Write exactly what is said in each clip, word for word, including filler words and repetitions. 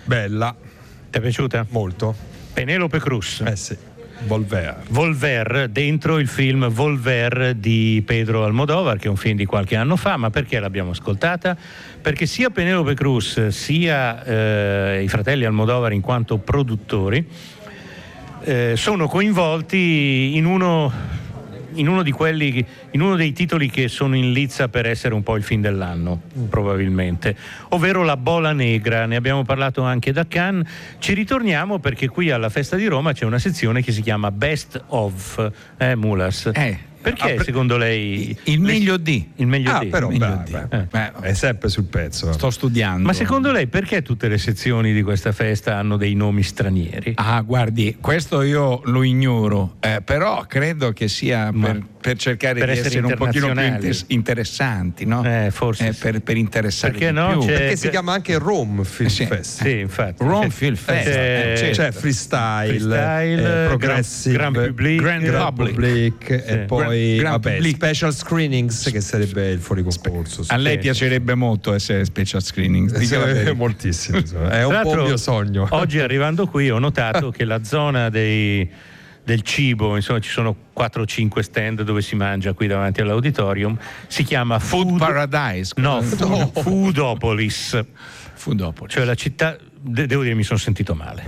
Bella. Ti è piaciuta? Molto. Penélope Cruz. Eh sì. Volver. Volver, dentro il film Volver di Pedro Almodóvar, che è un film di qualche anno fa. Ma perché l'abbiamo ascoltata? Perché sia Penélope Cruz sia eh, i fratelli Almodóvar in quanto produttori eh, sono coinvolti in uno in uno di quelli in uno dei titoli che sono in lizza per essere un po' il film dell'anno, probabilmente, ovvero La Bola Negra. Ne abbiamo parlato anche da Cannes. Ci ritorniamo perché qui alla Festa di Roma c'è una sezione che si chiama Best of eh, Mulas. Eh. Perché Ah, secondo lei il meglio di il meglio Ah, di però meglio beh, di. beh, Eh. Beh, è sempre sul pezzo. sto studiando. Ma secondo lei perché tutte le sezioni di questa festa hanno dei nomi stranieri? Ah, guardi, questo io lo ignoro, eh, però credo che sia Ma per, per cercare per di essere essere un pochino più internazionali. inter- interessanti, no? Eh, forse Eh, sì. per, per interessare Perché di no? più. C'è- Perché si chiama anche Rome Film Eh sì. Fest. Sì, infatti. Rome Film Fest, C'è- eh, certo. C'è freestyle, Freestyle, eh, progressive, Grand- Grand Public, Grand Grand Public, Sì. e poi Grand vabbè, Public. special screenings, che sarebbe il fuori concorso. A lei Sì, piacerebbe molto essere special screening. Sì, dica la verità. moltissimo, insomma. È un Tra po' l'altro, il mio sogno. Oggi arrivando qui ho notato che la zona dei, del cibo, insomma ci sono quattro o cinque stand dove si mangia qui davanti all'auditorium, si chiama Food Food, Paradise. no, Food, Foodopolis, Foodopoli. cioè la città, de- devo dire mi sono sentito male.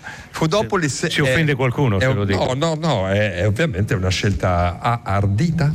Foodopolis Si offende è- qualcuno è se un- lo dico. No, no, no, è, è ovviamente una scelta a- ardita.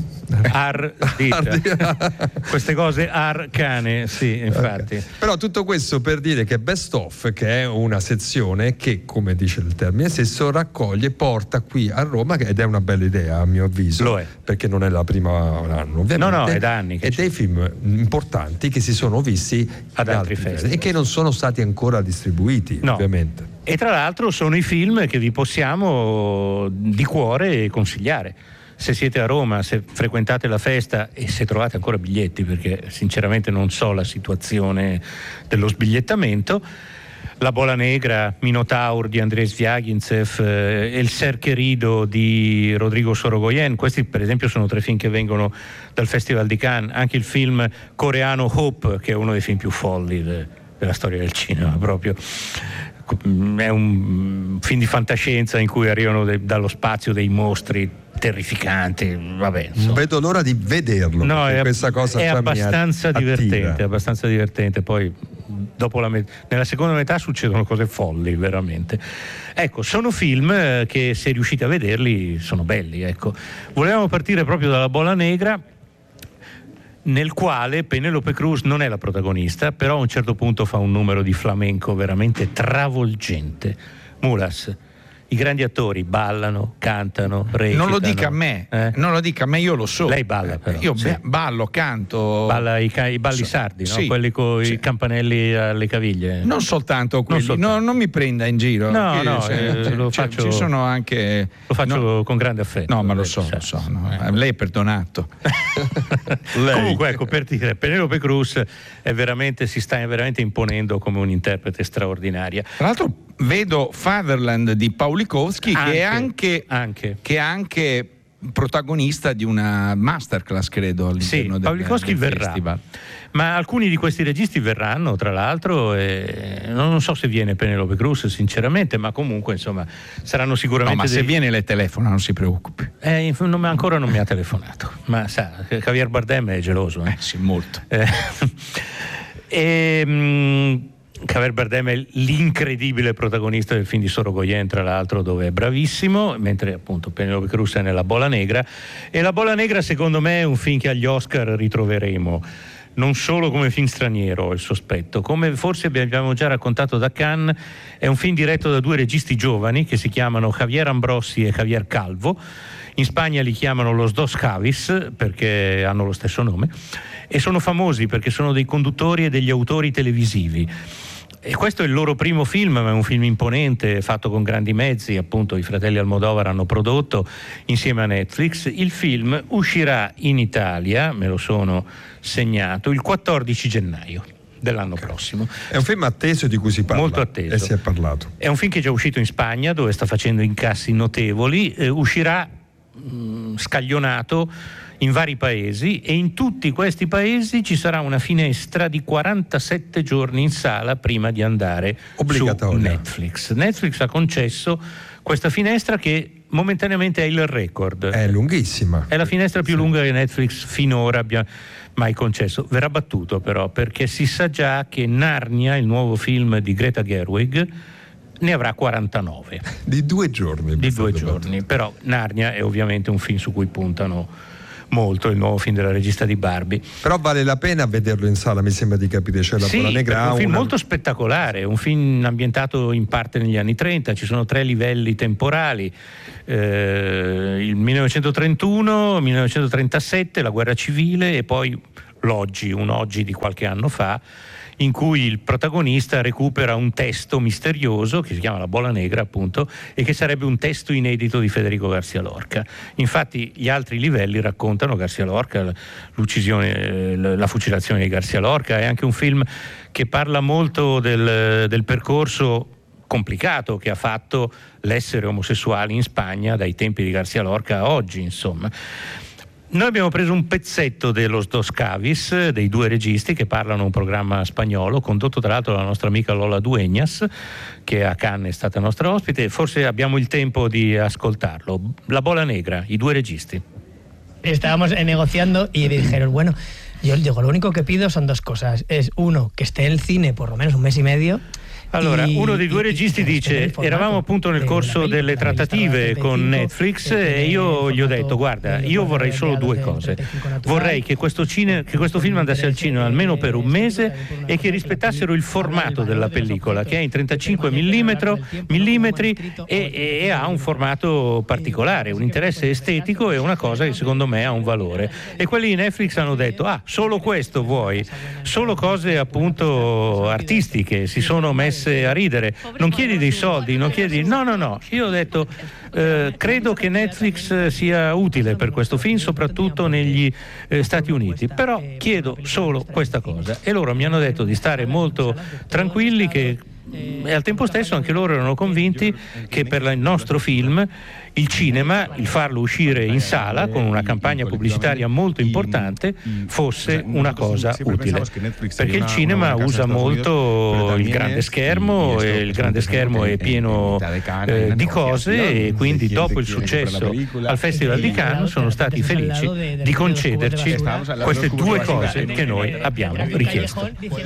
Ardita. Ardita. Queste cose arcane, sì, infatti. Ok. Però tutto questo per dire che Best Of, che è una sezione che, come dice il termine stesso, raccoglie, porta qui a Roma, ed è una bella idea a mio avviso, Lo è. perché non è la prima anno ovviamente, No, no, è da anni che e c'è. dei film importanti che si sono visti Ad in altri festival. e che non sono stati ancora distribuiti, No. ovviamente. E tra l'altro sono i film che vi possiamo di cuore consigliare. Se siete a Roma, se frequentate la festa e se trovate ancora biglietti, perché sinceramente non so la situazione dello sbigliettamento, La Bola Negra, Minotaur di Andrei Zvyagintsev, eh, El Ser Querido di Rodrigo Sorogoyen, questi per esempio sono tre film che vengono dal Festival di Cannes. Anche il film coreano Hope, che è uno dei film più folli de- della storia del cinema proprio. È un film di fantascienza in cui arrivano de- dallo spazio dei mostri terrificanti, vabbè, Non insomma. vedo l'ora di vederlo, No, perché è, questa cosa è già mi abbastanza attira. divertente, abbastanza divertente. Poi dopo la met- nella seconda metà succedono cose folli, veramente. Ecco, sono film eh, che se riuscite a vederli sono belli, ecco. Volevamo partire proprio dalla Bola Negra, nel quale Penélope Cruz non è la protagonista, però a un certo punto fa un numero di flamenco veramente travolgente. Mulas, i grandi attori ballano, cantano, recitano. Non lo dica a me, eh? non lo dica a me, io lo so. Lei balla, però, Io sì. be- ballo, canto. Balla i, ca- i balli So- sardi, no? sì, Quelli con sì. i campanelli alle caviglie. Non soltanto quelli, soltanto. no, non mi prenda in giro. No, Che- no, cioè, eh, cioè, lo cioè, faccio- ci sono anche. Lo faccio no, con grande affetto. no, ma lo lei so, sa. lo so. no, eh, Lei è perdonato. Lei. Comunque, ecco, per dire, Penélope Cruz è veramente, si sta veramente imponendo come un'interprete straordinaria. Tra l'altro vedo Fatherland di Paulikowski, che è anche, anche. che è anche protagonista di una masterclass, credo, Sì, all'interno del, Paulikowski del verrà. festival. Ma alcuni di questi registi verranno, tra l'altro, e non so se viene Penélope Cruz, sinceramente, ma comunque, insomma, saranno No, sicuramente. ma se dei- viene le telefona, non si preoccupi. Eh, inf- non- ancora non mi ha telefonato, ma sa, Javier Bardem è geloso. Eh? Eh sì, molto. Eh, e, mh, Javier Bardem è l'incredibile protagonista del film di Sorogoyen, tra l'altro, dove è bravissimo, mentre appunto Penélope Cruz è nella Bola Negra. E La Bola Negra, secondo me, è un film che agli Oscar ritroveremo non solo come film straniero, ho il sospetto, come forse abbiamo già raccontato da Cannes. È un film diretto da due registi giovani che si chiamano Javier Ambrossi e Javier Calvo. In Spagna li chiamano Los Dos Javis perché hanno lo stesso nome, e sono famosi perché sono dei conduttori e degli autori televisivi. E questo è il loro primo film, ma è un film imponente, fatto con grandi mezzi, appunto i fratelli Almodóvar hanno prodotto insieme a Netflix. Il film uscirà in Italia, me lo sono segnato, il quattordici gennaio dell'anno prossimo. È un film atteso di cui si parla. Molto atteso. E si è parlato. È un film che è già uscito in Spagna, dove sta facendo incassi notevoli, eh, uscirà mh, scaglionato in vari paesi, e in tutti questi paesi ci sarà una finestra di quarantasette giorni in sala prima di andare su Netflix. Netflix ha concesso questa finestra che momentaneamente è il record. È lunghissima. È la finestra più sì. lunga che Netflix finora abbia mai concesso. Verrà battuto però, perché si sa già che Narnia, il nuovo film di Greta Gerwig, ne avrà quarantanove. Di due giorni. Di due giorni. Battuto. Però Narnia è ovviamente un film su cui puntano molto, il nuovo film della regista di Barbie. Però vale la pena vederlo in sala, mi sembra di capire. C'è la sì, Bola Negra. È un film una... molto spettacolare, un film ambientato in parte negli anni trenta, ci sono tre livelli temporali, eh, il millenovecentotrentuno, millenovecentotrentasette, la guerra civile e poi l'oggi, un oggi di qualche anno fa, in cui il protagonista recupera un testo misterioso che si chiama La Bola Negra, appunto, e che sarebbe un testo inedito di Federico Garcia Lorca. Infatti gli altri livelli raccontano Garcia Lorca, l'uccisione, la fucilazione di Garcia Lorca. È anche un film che parla molto del, del percorso complicato che ha fatto l'essere omosessuali in Spagna dai tempi di Garcia Lorca a oggi, insomma. Noi abbiamo preso un pezzetto dello Dos Cavis, dei due registi che parlano un programma spagnolo, condotto tra l'altro dalla nostra amica Lola Dueñas, che a Cannes è stata nostra ospite. Forse abbiamo il tempo di ascoltarlo. La Bola Negra, i due registi. Estábamos negociando y dijeron, bueno, yo digo, lo único que pido son dos cosas. Es uno, que esté en el cine por lo menos un mes y medio. Allora, uno dei due registi dice: eravamo appunto nel corso delle trattative con Netflix e io gli ho detto: guarda, io vorrei solo due cose. Vorrei che questo, cine, che questo film andasse al cinema almeno per un mese e che rispettassero il formato della pellicola, che è in trentacinque millimetri e, e ha un formato particolare, un interesse estetico e una cosa che secondo me ha un valore. E quelli di Netflix hanno detto: ah, solo questo vuoi? Solo cose appunto artistiche, si sono messe a ridere, non chiedi dei soldi, non chiedi, no no no, io ho detto eh, credo che Netflix sia utile per questo film, soprattutto negli eh, Stati Uniti, però chiedo solo questa cosa. E loro mi hanno detto di stare molto tranquilli, che e al tempo stesso anche loro erano convinti che per il nostro film il cinema, il farlo uscire in sala con una campagna pubblicitaria molto importante, fosse una cosa utile, perché il cinema usa molto il grande schermo e il grande schermo è pieno eh, di cose, e quindi dopo il successo al Festival di Cannes sono stati felici di concederci queste due cose che noi abbiamo richiesto.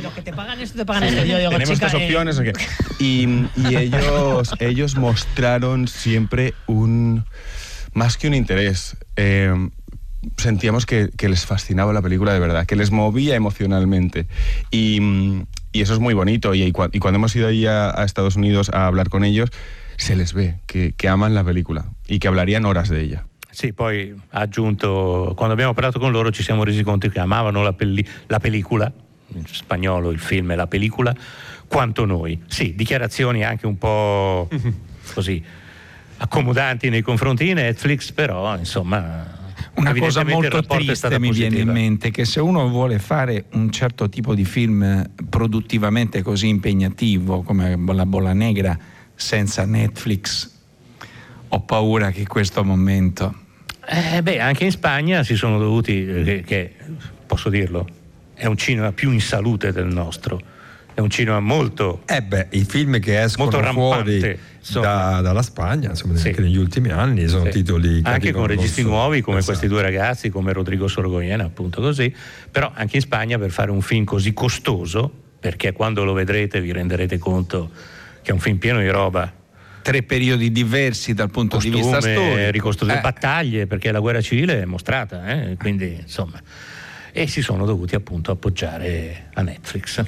Tenemos estas opciones y, y ellos, ellos mostraron siempre un más que un interés, eh, sentíamos que, que les fascinaba la película de verdad, que les movía emocionalmente y, y eso es muy bonito y, y cuando hemos ido ahí a, a Estados Unidos a hablar con ellos se les ve que, que aman la película y que hablarían horas de ella. Sì, poi ha aggiunto, quando abbiamo parlato con loro ci siamo resi conto che amavano la, pelli- la pellicola, in spagnolo il film è la pellicola, quanto noi. Sì, dichiarazioni anche un po' così accomodanti nei confronti di Netflix, però insomma una cosa molto triste mi viene in mente, che se uno vuole fare un certo tipo di film produttivamente così impegnativo come La Bola Negra senza Netflix, ho paura che questo momento eh, beh anche in Spagna si sono dovuti che, che posso dirlo, è un cinema più in salute del nostro, è un cinema molto eh beh i film che escono fuori da, dalla Spagna, insomma, sì, anche negli ultimi anni sono sì, titoli anche con registi so, nuovi come esatto. Questi due ragazzi, come Rodrigo Sorogoyen, appunto così. Però anche in Spagna, per fare un film così costoso, perché quando lo vedrete vi renderete conto che è un film pieno di roba, tre periodi diversi dal punto costume, di vista storico, ricostruzione, eh. battaglie, perché la guerra civile è mostrata, eh? Quindi insomma, e si sono dovuti appunto appoggiare a Netflix.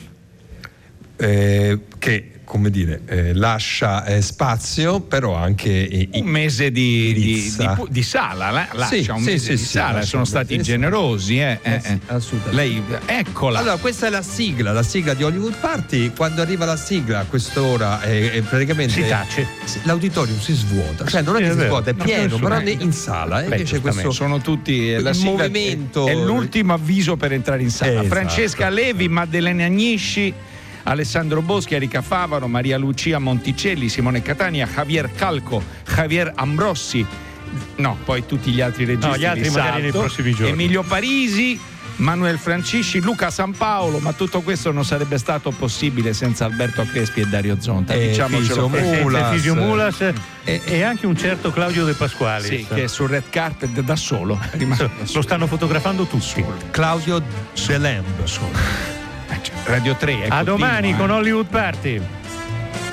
Eh, che come dire eh, lascia eh, spazio, però anche eh, un mese di, di, di, di sala la, lascia sì, un mese sì, di sì, sala sì, sono stati sì, generosi eh, eh, eh. Lei, eccola. Allora questa è la sigla la sigla di Hollywood Party. Quando arriva la sigla a quest'ora eh, eh, praticamente si tace, l'auditorium si svuota, cioè non è che si svuota, è pieno, però in sala eh, invece questo sono tutti la il movimento è, è l'ultimo avviso per entrare in sala. Esatto. Francesca Levi, Maddalena Agnisci, Alessandro Boschi, Erika Favaro, Maria Lucia Monticelli, Simone Catania, Javier Calco, Javier Ambrossi, no, poi tutti gli altri registi. No, gli altri magari nei prossimi giorni. Emilio Parisi, Manuel Francisci, Luca Sanpaolo, ma tutto questo non sarebbe stato possibile senza Alberto Crespi e Dario Zonta. E diciamocelo. Fisio Mulas. Fisio Mulas e, e anche un certo Claudio De Pasquale. Sì, che è sul red carpet da solo. È rimasto da solo. Lo stanno fotografando tutti. Claudio De Lamb. Radio tre. A domani con Hollywood Party.